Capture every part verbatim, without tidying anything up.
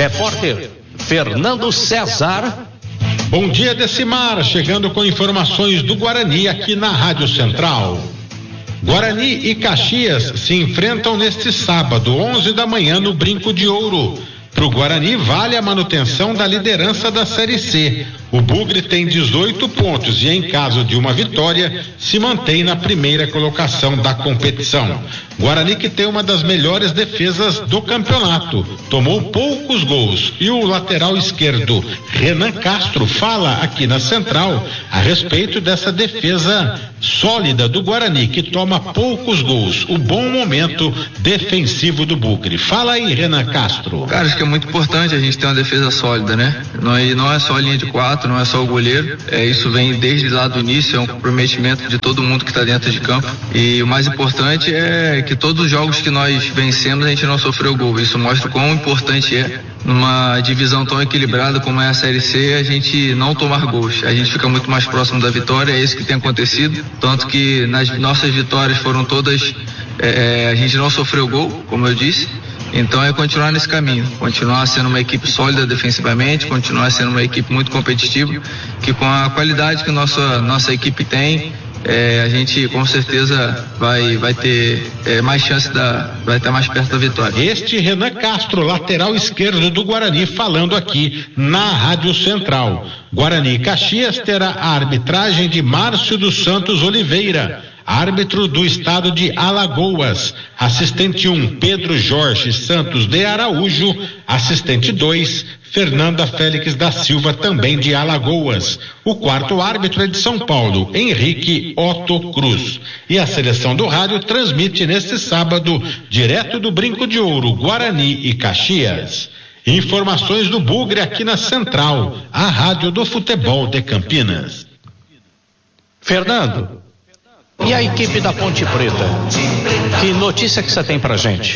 Repórter Fernando César. Bom dia, Decimar, chegando com informações do Guarani aqui na Rádio Central. Guarani e Caxias se enfrentam neste sábado, onze da manhã, no Brinco de Ouro. Para o Guarani vale a manutenção da liderança da Série C. O Bugre tem dezoito pontos e, em caso de uma vitória, se mantém na primeira colocação da competição. Guarani, que tem uma das melhores defesas do campeonato, tomou poucos gols, e o lateral esquerdo Renan Castro fala aqui na Central a respeito dessa defesa sólida do Guarani, que toma poucos gols, o bom momento defensivo do Bugre. Fala aí, Renan Castro. Cara, acho que é muito importante a gente ter uma defesa sólida, né? Não é, não é só a linha de quatro, não é só o goleiro, é, isso vem desde lá do início, é um comprometimento de todo mundo que está dentro de campo, e o mais importante é que todos os jogos que nós vencemos a gente não sofreu gol. Isso mostra o quão importante é, numa divisão tão equilibrada como é a Série C, a gente não tomar gols. A gente fica muito mais próximo da vitória, é isso que tem acontecido, tanto que nas nossas vitórias foram todas, é, a gente não sofreu gol, como eu disse. Então é continuar nesse caminho, continuar sendo uma equipe sólida defensivamente, continuar sendo uma equipe muito competitiva, que com a qualidade que nossa, nossa equipe tem, é, a gente com certeza vai, vai ter é, mais chance, da, vai estar mais perto da vitória. Este Renan Castro, lateral esquerdo do Guarani, falando aqui na Rádio Central. Guarani e Caxias terá a arbitragem de Márcio dos Santos Oliveira, árbitro do estado de Alagoas. Assistente um, Pedro Jorge Santos de Araújo. Assistente dois, Fernanda Félix da Silva, também de Alagoas. O quarto árbitro é de São Paulo, Henrique Otto Cruz. E a seleção do rádio transmite neste sábado, direto do Brinco de Ouro, Guarani e Caxias. Informações do Bugre aqui na Central, a rádio do futebol de Campinas. Fernando, e a equipe da Ponte Preta? Que notícia que você tem pra gente?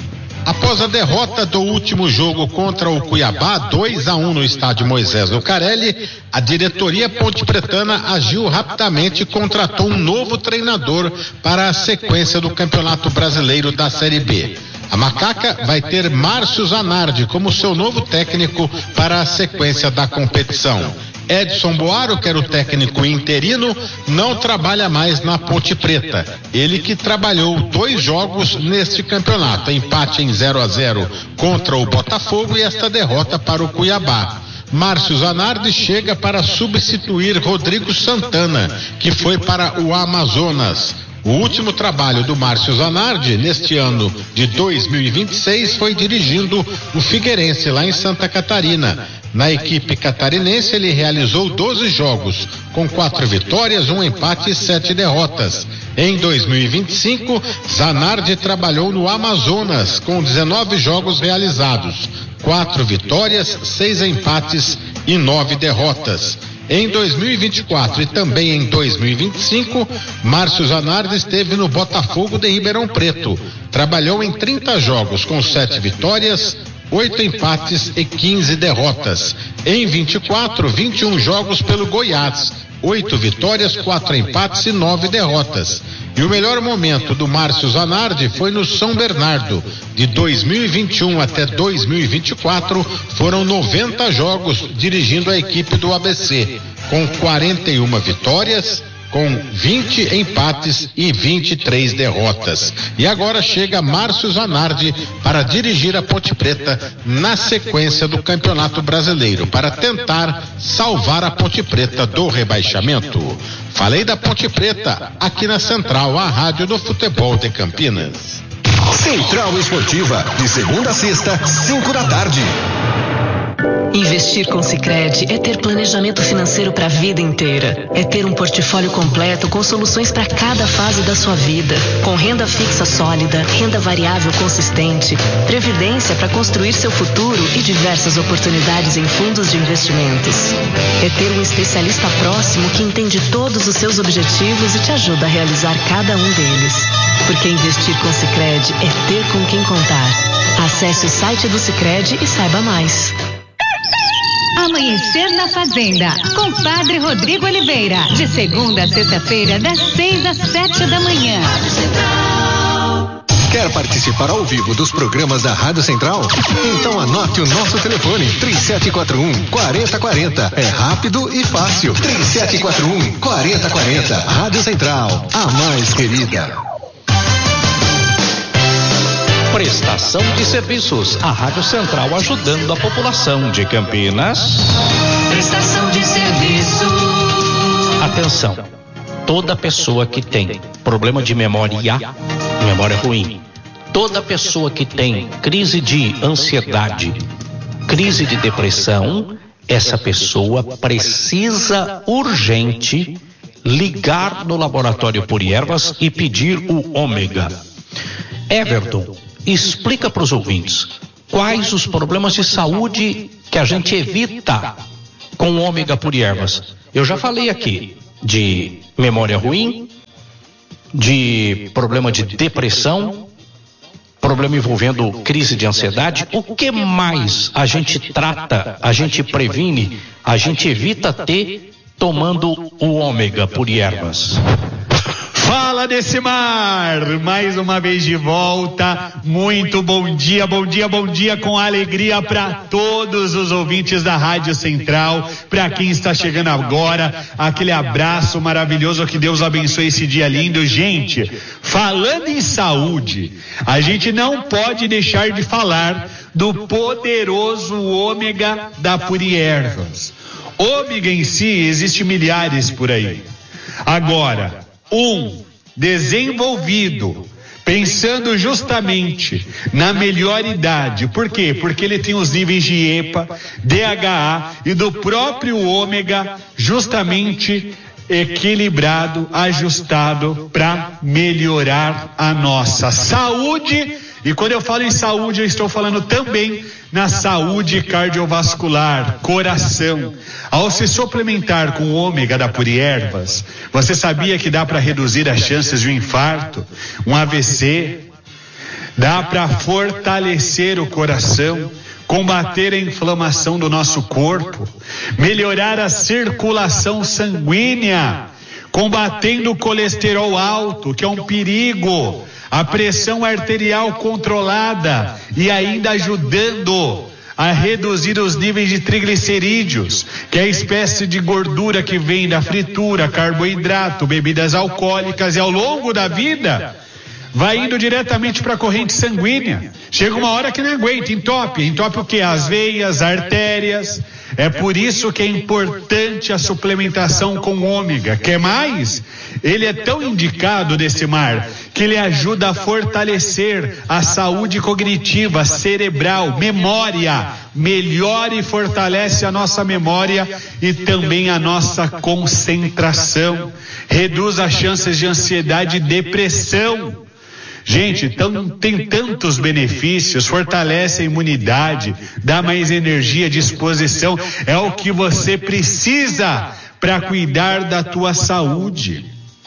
Após a derrota do último jogo contra o Cuiabá, dois a um no estádio Moisés Lucarelli, a diretoria pontepretana agiu rapidamente e contratou um novo treinador para a sequência do Campeonato Brasileiro da Série B. A Macaca vai ter Márcio Zanardi como seu novo técnico para a sequência da competição. Edson Boaro, que era o técnico interino, não trabalha mais na Ponte Preta. Ele que trabalhou dois jogos neste campeonato, empate em zero a zero contra o Botafogo e esta derrota para o Cuiabá. Márcio Zanardi chega para substituir Rodrigo Santana, que foi para o Amazonas. O último trabalho do Márcio Zanardi neste ano de dois mil e vinte e seis foi dirigindo o Figueirense lá em Santa Catarina. Na equipe catarinense ele realizou doze jogos, com quatro vitórias, um empate e sete derrotas. Em dois mil e vinte e cinco, Zanardi trabalhou no Amazonas com dezenove jogos realizados, quatro vitórias, seis empates e nove derrotas. Em dois mil e vinte e quatro e também em dois mil e vinte e cinco, Márcio Zanardi esteve no Botafogo de Ribeirão Preto. Trabalhou em trinta jogos com sete vitórias, oito empates e quinze derrotas. Em vinte e quatro, vinte e um jogos pelo Goiás, oito vitórias, quatro empates e nove derrotas. E o melhor momento do Márcio Zanardi foi no São Bernardo. De dois mil e vinte e um até dois mil e vinte e quatro, foram noventa jogos dirigindo a equipe do A B C, com quarenta e uma vitórias, com vinte empates e vinte e três derrotas. E agora chega Márcio Zanardi para dirigir a Ponte Preta na sequência do Campeonato Brasileiro, para tentar salvar a Ponte Preta do rebaixamento. Falei da Ponte Preta aqui na Central, a rádio do futebol de Campinas. Central Esportiva, de segunda a sexta, cinco da tarde. Investir com Sicredi é ter planejamento financeiro para a vida inteira. É ter um portfólio completo com soluções para cada fase da sua vida. Com renda fixa sólida, renda variável consistente, previdência para construir seu futuro e diversas oportunidades em fundos de investimentos. É ter um especialista próximo que entende todos os seus objetivos e te ajuda a realizar cada um deles. Porque investir com Sicredi é ter com quem contar. Acesse o site do Sicredi e saiba mais. Amanhecer na Fazenda, com Padre Rodrigo Oliveira, de segunda a sexta-feira, das seis às sete da manhã. Quer participar ao vivo dos programas da Rádio Central? Então anote o nosso telefone três sete quatro um, quatro zero quatro zero. É rápido e fácil. três sete quatro um, quatro zero quatro zero. Rádio Central, a mais querida. Prestação de serviços. A Rádio Central ajudando a população de Campinas. Prestação de serviço. Atenção. Toda pessoa que tem problema de memória, memória ruim, toda pessoa que tem crise de ansiedade, crise de depressão, essa pessoa precisa urgente ligar no laboratório Puriervas e pedir o ômega. Everton, explica para os ouvintes quais os problemas de saúde que a gente evita com o ômega Puriervas. Eu já falei aqui de memória ruim, de problema de depressão, problema envolvendo crise de ansiedade. O que mais a gente trata, a gente previne, a gente evita ter tomando o ômega Puriervas? Fala, Decimar, mais uma vez de volta. Muito bom dia, bom dia, bom dia, com alegria para todos os ouvintes da Rádio Central, para quem está chegando agora, aquele abraço maravilhoso, que Deus abençoe esse dia lindo. Gente, falando em saúde, a gente não pode deixar de falar do poderoso ômega da Puriervas. Ômega em si, existe milhares por aí. Agora, um desenvolvido pensando justamente na melhor idade. Por quê? Porque ele tem os níveis de EPA, D H A e do próprio ômega justamente equilibrado, ajustado para melhorar a nossa saúde. E quando eu falo em saúde, eu estou falando também na saúde cardiovascular, coração. Ao se suplementar com o ômega da Puriervas, você sabia que dá para reduzir as chances de um infarto, um A V C? Dá para fortalecer o coração, combater a inflamação do nosso corpo, melhorar a circulação sanguínea, combatendo o colesterol alto, que é um perigo, a pressão arterial controlada e ainda ajudando a reduzir os níveis de triglicerídeos, que é a espécie de gordura que vem da fritura, carboidrato, bebidas alcoólicas, e ao longo da vida vai indo diretamente para a corrente sanguínea. Chega uma hora que não aguenta, entope. Entope o quê? As veias, artérias. É por isso que é importante a suplementação com ômega. Quer mais? Ele é tão indicado, Decimar, que ele ajuda a fortalecer a saúde cognitiva, cerebral, memória. Melhora e fortalece a nossa memória e também a nossa concentração. Reduz as chances de ansiedade e depressão. Gente, então tem tantos benefícios, fortalece a imunidade, dá mais energia, disposição, é o que você precisa para cuidar da tua saúde.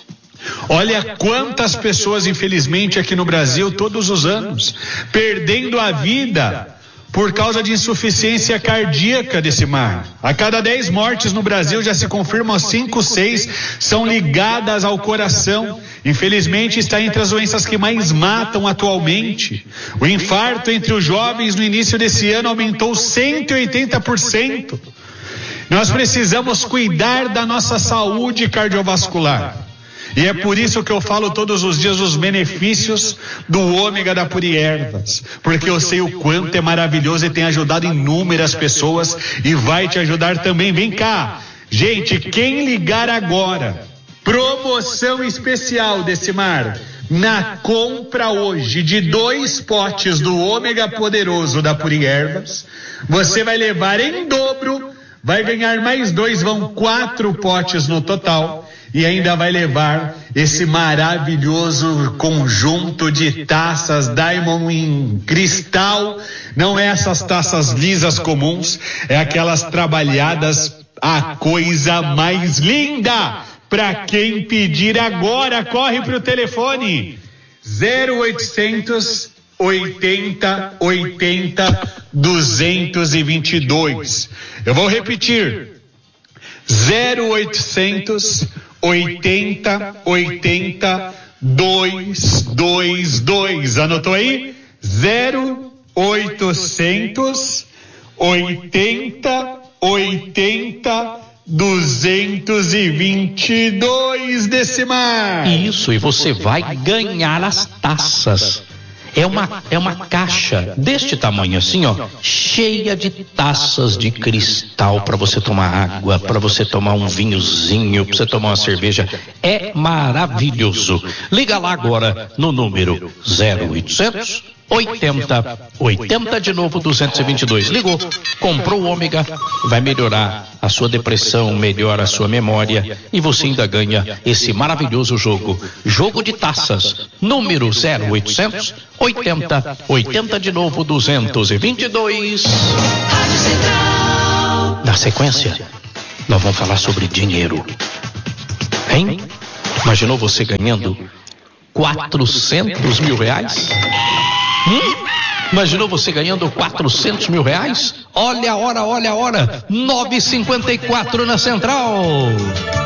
Olha quantas pessoas, infelizmente, aqui no Brasil, todos os anos, perdendo a vida por causa de insuficiência cardíaca, Decimar. A cada dez mortes no Brasil já se confirmam cinco, seis são ligadas ao coração. Infelizmente está entre as doenças que mais matam atualmente. O infarto entre os jovens no início desse ano aumentou cento e oitenta por cento. Nós precisamos cuidar da nossa saúde cardiovascular. E é por isso que eu falo todos os dias os benefícios do ômega da Puriervas, porque eu sei o quanto é maravilhoso e tem ajudado inúmeras pessoas e vai te ajudar também. Vem cá, gente, quem ligar agora, promoção especial, Decimar, na compra hoje de dois potes do ômega poderoso da Puriervas, você vai levar em dobro, vai ganhar mais dois, vão quatro potes no total. E ainda vai levar esse maravilhoso conjunto de taças Diamond em cristal. Não é essas taças lisas comuns, é aquelas trabalhadas, a coisa mais linda. Para quem pedir agora, corre pro telefone zero oitocentos oitenta oitenta duzentos e vinte e dois. Eu vou repetir. zero oitocentos oitenta oitenta dois dois dois. Anotou aí? zero oitocentos oitenta oitenta duzentos e vinte e dois, Decimar. Isso, e você vai ganhar as taças. É uma, é uma caixa deste tamanho assim, ó, cheia de taças de cristal para você tomar água, para você tomar um vinhozinho, para você tomar uma cerveja. É maravilhoso. Liga lá agora no número zero oitocentos oitenta oitenta de novo duzentos e vinte e dois. Ligou, comprou o ômega, vai melhorar a sua depressão, melhora a sua memória e você ainda ganha esse maravilhoso jogo. Jogo de taças, número zero oitocentos oitenta oitenta de novo duzentos e vinte e dois. Na sequência, nós vamos falar sobre dinheiro. Hein? Imaginou você ganhando quatrocentos mil reais? Hum? Imaginou você ganhando quatrocentos mil reais? Olha a hora, olha a hora, nove e cinquenta e quatro na Central.